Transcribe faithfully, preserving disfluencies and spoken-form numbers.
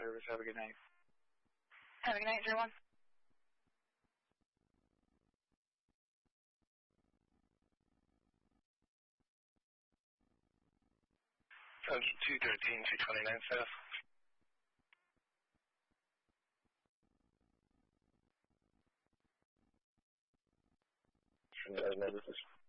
service. Have a good night. Have a good night, zero one. two thirteen, two twenty-nine South. Uh, no, this is